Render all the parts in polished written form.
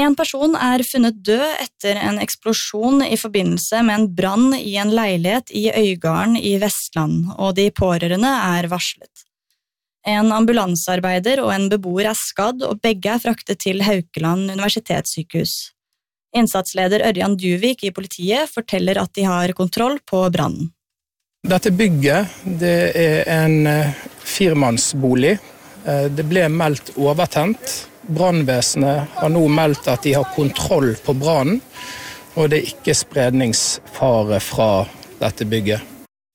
En person funnet død etter en eksplosjon I forbindelse med en brann I en leilighet I Øygarden I Vestland, og de pårørende varslet. En ambulansearbeider og en beboer skadd, og begge fraktet til Haukeland universitetssykehus. Innsatsleder Ørjan Duvik I politiet forteller at de har kontroll på brannen. Dette bygget, det en firmannsbolig. Det ble meldt overtent. Brannvesenet har nå meldt at de har kontroll på brannen, og det ikke spredningsfare fra dette bygget.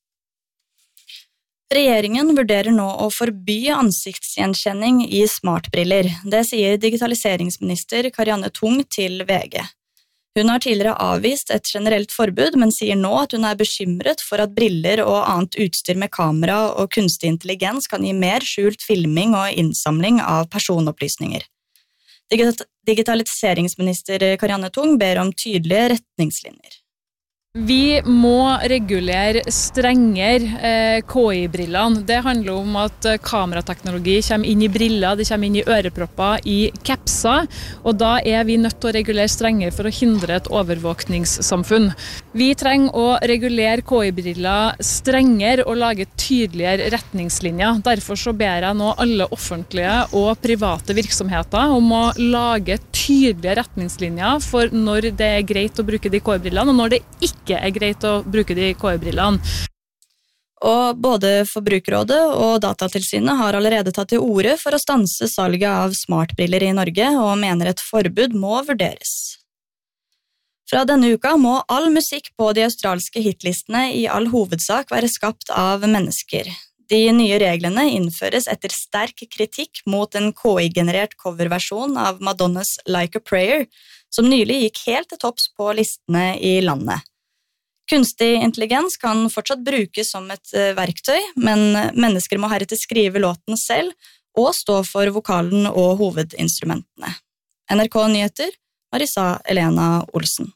Regjeringen vurderer nå å forby ansiktsgjenkjenning I smartbriller. Det sier digitaliseringsminister Karianne Tung til VG. Hun har tidligere avvist et generelt forbud, men sier nå at hun bekymret for at briller og annet utstyr med kamera og kunstig intelligens kan gi mer skjult filming og innsamling av personopplysninger. Digitaliseringsminister Karianne Tung ber om tydelige retningslinjer. Vi må regulere strengere KI-brillene. Det handler om at kamerateknologi kommer inn I briller, det kommer inn I ørepropper, I capser, og da vi nødt til å regulere strengere for å hindre et overvåkningssamfunn. Vi trenger å regulere KI-briller strengere og lage tydeligere retningslinjer. Derfor så ber jeg nå alle offentlige og private virksomheter om å lage tydelige retningslinjer for når det greit å bruke de KI-brillene, og når det ikke greit å bruke de KI-brillene. Og både Forbrukerrådet og Datatilsynet har allerede tatt til orde for å stanse salget av smartbriller I Norge, og mener et forbud må vurderes. Fra denne uka må all musikk på de australske hitlistene I all hovedsak være skapt av mennesker. De nye reglene innføres etter sterk kritikk mot en KI-generert coverversjon av Madonnas Like a Prayer, som nylig gikk helt til topps på listene I landet. Kunstig intelligens kan fortsatt brukes som et verktøy, men mennesker må heretter skrive låten selv og stå for vokalen og hovedinstrumentene. NRK Nyheter, Marisa Elena Olsen.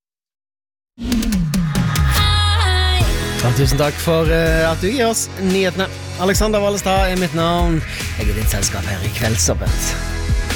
Tusen takk for at du gir oss nyhetene. Alexander Wallestad mitt navn. Jeg din selskap her I Kveldsåpent.